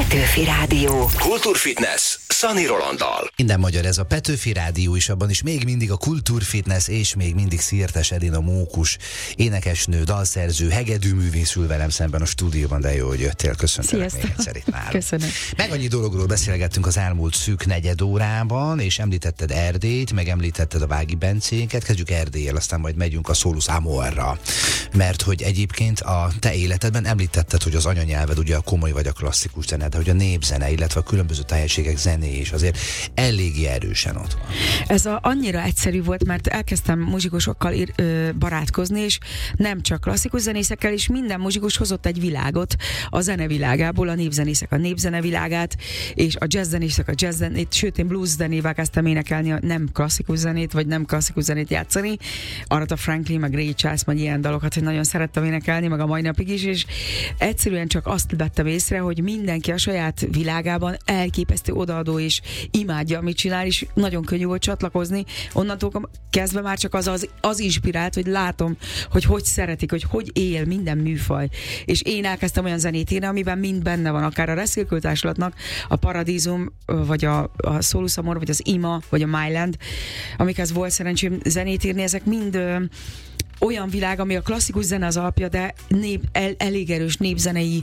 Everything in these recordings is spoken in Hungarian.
Petőfi Rádió. Kultúrfitness Szani Rolanddal. Minden magyar ez a Petőfi Rádió is, abban is még mindig a kultúrfitness és még mindig Szirtes Edina Mókus, énekesnő, dalszerző, hegedűművész ül velem szemben a stúdióban, de jó, hogy jöttél. Köszöntelek még egyszer itt nálam. Köszönöm. Meg annyi dologról beszélgettünk az elmúlt szűk negyed órában, és említetted Erdélyt, meg említetted a Vági Bencénket. Kezdjük Erdéllyel, aztán majd megyünk a Solus Amorra. Mert hogy egyébként a te életedben említetted, hogy az anyanyelved ugye a komoly vagy a klasszikus zene, de hogy a népzene, illetve a különböző tájegységek zené is azért eléggé erősen ott van. Ez annyira egyszerű volt, mert elkezdtem muzsikusokkal barátkozni, és nem csak klasszikus zenészekkel, és minden muzsikus hozott egy világot a zenevilágából, a népzenészek a népzenevilágát, és a jazzzenészek a jazzzenét, sőt én blues zenével kezdtem énekelni, nem klasszikus zenét, vagy nem klasszikus zenét játszani. Aretha Franklin, meg Ray Charles, meg ilyen dalokat, hogy nagyon szerettem énekelni, meg a mai napig is, és egyszerűen csak azt vettem észre, hogy mindenki a saját világában elképesztő odaadó és imádja, amit csinál, és nagyon könnyű volt csatlakozni. Onnantól kezdve már csak az inspirált, hogy látom, hogy szeretik, hogy él minden műfaj. És én elkezdtem olyan zenét írni, amiben mind benne van, akár a Reszkélkül Társulatnak, a Paradízum, vagy a Solus Amor, vagy az Ima, vagy a Myland, amikhez volt szerencsém zenét írni, ezek mind olyan világ, ami a klasszikus zene az alapja, de elég erős népzenei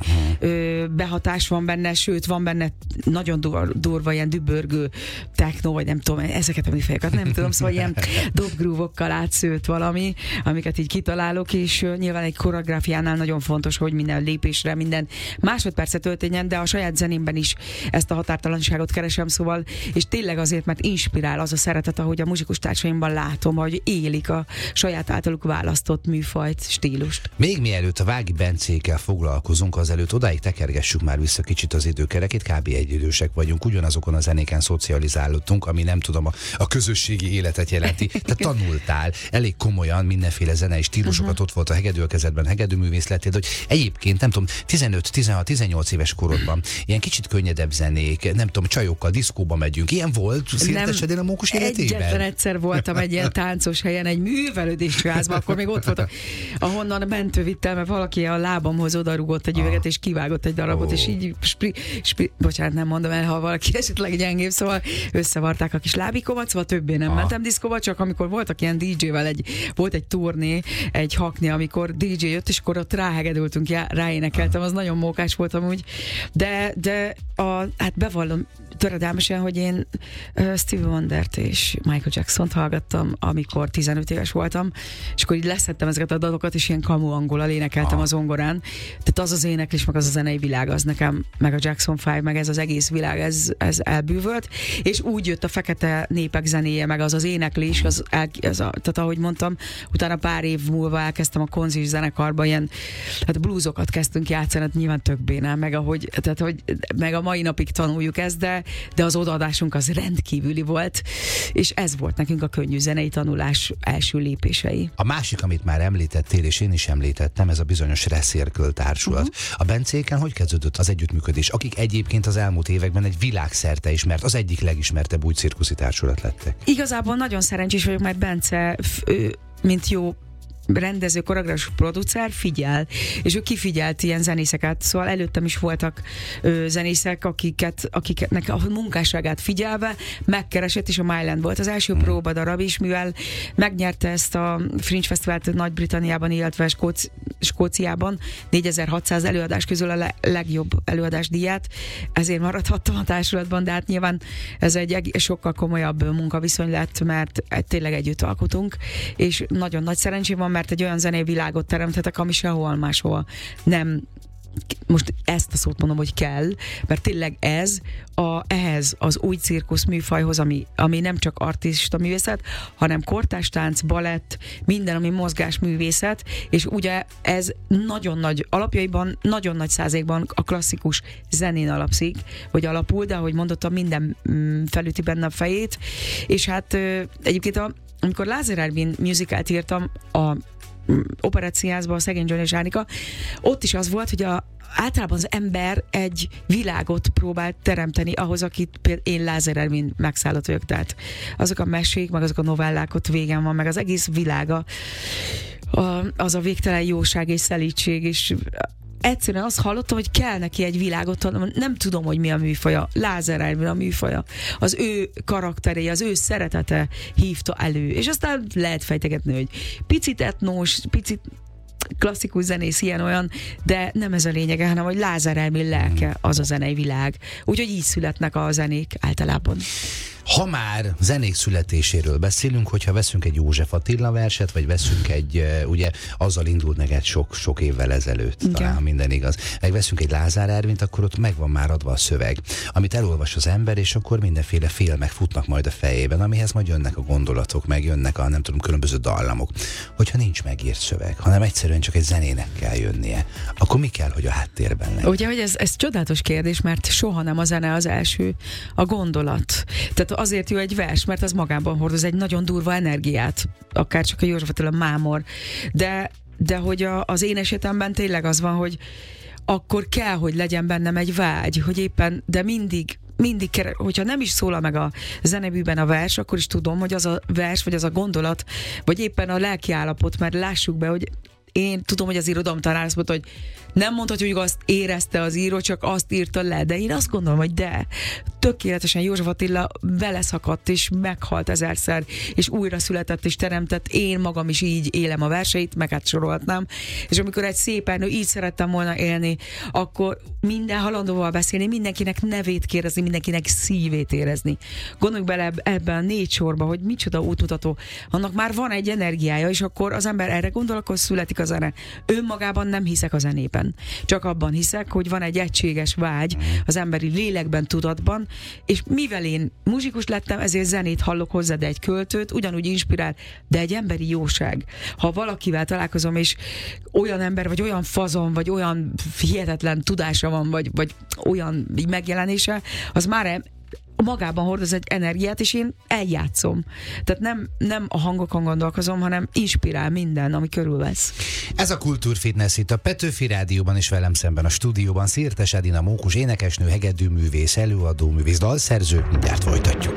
behatás van benne, sőt van benne nagyon durva ilyen dübörgő techno, vagy nem tudom, ezeket a műfajokat nem tudom, szóval ilyen dobgrúvokkal átszőtt valami, amiket így kitalálok, és nyilván egy koreográfiánál nagyon fontos, hogy minden lépésre, minden másodpercet történjen, de a saját zenémben is ezt a határtalanságot keresem, szóval, és tényleg azért, mert inspirál az a szeretet, ahogy a muzsikus társaimban látom, hogy élik a saját általuk választott műfajt, stílust. Még mielőtt a Vági Bencékkel foglalkozunk, azelőtt odáig tekergessük már vissza kicsit az időkerekét, kb. Egyidősek vagyunk, ugyanazokon a zenéken szocializálódtunk, ami nem tudom, a közösségi életet jelenti. Te tanultál elég komolyan mindenféle zenei stílusokat, ott volt a hegedű a kezedben, hegedűművész lettél, hogy egyébként nem tudom, 15, 16, 18 éves korodban ilyen kicsit könnyedebb zenék, nem tudom, csajokkal, diszkóba megyünk. Ilyen volt Szirtes Edina Mókus életében? Egyetlen egyszer voltam egy ilyen táncos helyen, egy művelődési házban, akkor még ott voltam, ahonnan mentő vittel, mert valaki a lábamhoz odarugott egy üveget, és kivágott egy darabot, és így bocsánat, nem mondom el, ha valaki esetleg gyengébb, szóval összevarták a kis lábikomat, szóval többé nem mentem diszkóba, csak amikor voltak ilyen DJ-vel, volt egy turné, egy hakni, amikor DJ jött, és akkor ott ráhegedültünk, ráénekeltem, az nagyon mókás volt amúgy, de hát bevallom töredelmesen, hogy én Stevie Wondert és Michael Jacksont hallgattam, amikor 15 éves voltam, és akkor így leszettem ezeket a dalokat, és ilyen kamu angolal énekeltem az zongorán. Tehát az az éneklés, meg az a zenei világ, az nekem, meg a Jackson 5, meg ez az egész világ, ez elbűvölt, és úgy jött a fekete népek zenéje, meg az éneklés, tehát ahogy mondtam, utána pár év múlva elkezdtem a konzis zenekarban, ilyen hát bluesokat kezdtünk játszani, hát nyilván többé nem, meg a mai napig tanuljuk ezt, de az odaadásunk az rendkívüli volt, és ez volt nekünk a könnyű zenei tanulás első lépései. A másik, amit már említettél, és én is említettem, ez a bizonyos Reszkélkül Társulat. A Bencéken hogy kezdődött az együttműködés? Akik egyébként az elmúlt években egy világszerte ismert, az egyik legismertebb új cirkuszi társulat lettek. Igazából nagyon szerencsés vagyok, mert Bence, mint jó rendező, koreográfus, producer figyel, és ő kifigyelt ilyen zenészeket, szóval előttem is voltak zenészek, akiknek a munkásságát figyelve megkeresett, és a Myland volt az első próbadarab is, mivel megnyerte ezt a Fringe Fesztivált Nagy-Britanniában, illetve Skóciában 4600 előadás közül a legjobb előadás díját, ezért maradhattam a társulatban, de hát nyilván ez egy sokkal komolyabb munkaviszony lett, mert tényleg együtt alkotunk, és nagyon nagy szerencsém van, mert egy olyan zenei világot teremthetek, ami sehol máshol nem, most ezt a szót mondom, hogy kell, mert tényleg ehhez az új cirkusz műfajhoz, ami nem csak artista művészet, hanem kortárs tánc, balett, minden, ami mozgásművészet, és ugye ez nagyon nagy alapjaiban, nagyon nagy százalékban a klasszikus zenén alapszik, vagy alapul, de ahogy mondottam, minden felüti benne a fejét, és hát egyébként amikor Lázár Ervin musicalt írtam a Operettszínházban, a Szegény John és Ánika, ott is az volt, hogy általában az ember egy világot próbál teremteni ahhoz, akit például én Lázár Ervin megszállott vagyok. Tehát azok a mesék, meg azok a novellák ott végen van, meg az egész világa, az a végtelen jóság és szelídség, és egyszerűen azt hallottam, hogy kell neki egy világot, nem tudom, hogy mi a műfaja, Lázár Ervin a műfaja, az ő karakterei, az ő szeretete hívta elő, és aztán lehet fejtegetni, hogy picit etnós, picit klasszikus zenész, ilyen-olyan, de nem ez a lényege, hanem hogy Lázár Ervin lelke az a zenei világ. Úgyhogy így születnek a zenék általában. Ha már zenék születéséről beszélünk, hogyha veszünk egy József Attila verset, vagy veszünk egy, ugye azzal indult neked sok évvel ezelőtt, talán ha minden igaz. Meg veszünk egy Lázár Ervint, akkor ott megvan már adva a szöveg, amit elolvas az ember, és akkor mindenféle filmek futnak majd a fejében, amihez majd jönnek a gondolatok, meg jönnek a nem tudom, különböző dallamok. Hogyha nincs megírt szöveg, hanem egyszerűen csak egy zenének kell jönnie, akkor mi kell, hogy a háttérben legyen? Ugye, hogy ez csodálatos kérdés, mert soha nem a zene az első, a gondolat. Tehát azért jó egy vers, mert az magában hordoz egy nagyon durva energiát, akár csak a József Attila mámor. De hogy az én esetemben tényleg az van, hogy akkor kell, hogy legyen bennem egy vágy, hogy éppen, de mindig, hogyha nem is szólal meg a zenebűben a vers, akkor is tudom, hogy az a vers, vagy az a gondolat, vagy éppen a lelkiállapot, mert lássuk be, hogy én tudom, hogy az irodalomtanár azt mondta, hogy nem mondhatjuk, hogy azt érezte az író, csak azt írta le, de én azt gondolom, hogy tökéletesen József Attila vele szakadt, és meghalt ezerszer, és újra született, és teremtett. Én magam is így élem a verseit, meg hát sorolhatnám. És amikor egy szép Ernő így szerettem volna élni, akkor minden halandóval beszélni, mindenkinek nevét kérdezni, mindenkinek szívét érezni. Gondoljuk bele ebben a 4 sorba, hogy micsoda útmutató. Annak már van egy energiája, és akkor az ember erre gondol, akkor születik a zene. Önmagában nem hiszek a zenében. Csak abban hiszek, hogy van egy egységes vágy az emberi lélekben, tudatban, és mivel én muzsikus lettem, ezért zenét hallok hozzá, de egy költőt ugyanúgy inspirál, de egy emberi jóság. Ha valakivel találkozom, és olyan ember, vagy olyan fazon, vagy olyan hihetetlen tudása van, vagy olyan megjelenése, az már magában hordoz egy energiát, és én eljátszom. Tehát nem a hangokon gondolkozom, hanem inspirál minden, ami körülvesz. Ez a Kultúrfitness itt a Petőfi Rádióban, és velem szemben a stúdióban Szirtes Edina Mókus, énekesnő, hegedűművész, előadóművész, dalszerző. Mindjárt folytatjuk.